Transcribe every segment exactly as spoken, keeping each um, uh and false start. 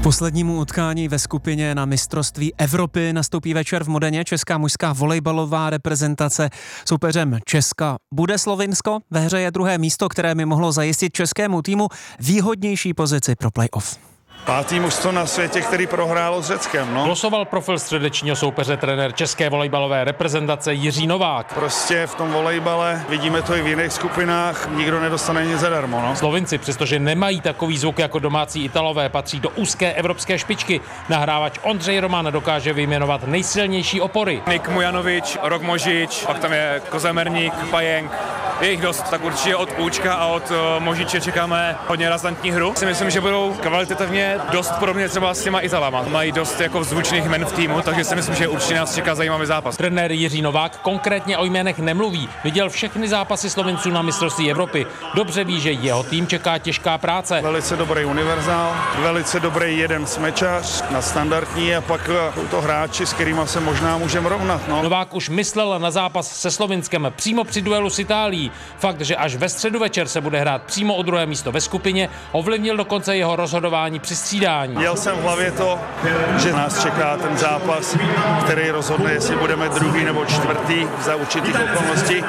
Poslednímu utkání ve skupině na mistrovství Evropy nastoupí večer v Modeně česká mužská volejbalová reprezentace. Soupeřem Česka bude Slovinsko. Ve hře je druhé místo, které by mohlo zajistit českému týmu výhodnější pozici pro playoff. Pátý mužstvo na světě, který prohrálo s Řeckem, no. Glosoval profil středečního soupeře trenér české volejbalové reprezentace Jiří Novák. Prostě v tom volejbale, vidíme to i v jiných skupinách, nikdo nedostane nic zadarmo, no. Slovinci, přestože nemají takový zvuk jako domácí Italové, patří do úzké evropské špičky. Nahrávač Ondřej Roman dokáže vyjmenovat nejsilnější opory. Nik Mujanovič, Rok Možič, pak tam je Kozemerník, Pajenk. Je jich dost, tak určitě od Půčka a od uh, Možiče čekáme hodně razantní hru. Si myslím, že budou kvalitativně dost podobně třeba s těma Italama. Mají dost jako zvučných men v týmu, takže si myslím, že určitě nás čeká zajímavý zápas. Trenér Jiří Novák konkrétně o jménech nemluví. Viděl všechny zápasy Slovinců na mistrovství Evropy. Dobře ví, že jeho tým čeká těžká práce. Velice dobrý univerzál, velice dobrý jeden smečař na standardní a pak to hráči, s kterými se možná můžeme rovnat. No. Novák už myslel na zápas se Slovinskem přímo při duelu s Itálií. Fakt, že až ve středu večer se bude hrát přímo o druhé místo ve skupině, ovlivnil dokonce jeho rozhodování při střídání. Měl jsem v hlavě to, že nás čeká ten zápas, který rozhodne, jestli budeme druhý nebo čtvrtý za určitých okolností.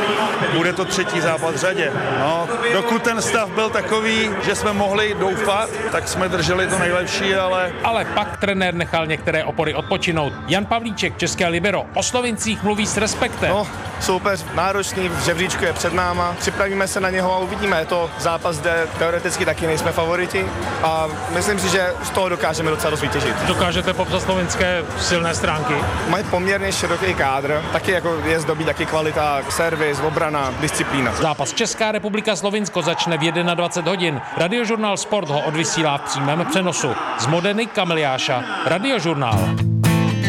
Bude to třetí zápas v řadě. No, dokud ten stav byl takový, že jsme mohli doufat, tak jsme drželi to nejlepší, ale... Ale pak trenér nechal některé opory odpočinout. Jan Pavlíček, české libero, o Slovincích mluví s respektem. No, soupeř náročný, v žebříčku je před náma, připravíme se na něho a uvidíme. Je to zápas, kde teoreticky taky nejsme favoriti a myslím si, že z toho dokážeme docela dost vytěžit. Dokážete popsat slovinské silné stránky? Mají poměrně široký kádr, taky jako je zdobí taky kvalita, servis, obrana, disciplína. Zápas Česká republika Slovinsko začne v dvacet jedna hodin. Radiožurnál Sport ho odvysílá v přímém přenosu. Z Modeny Kamiliáša, Radiožurnál.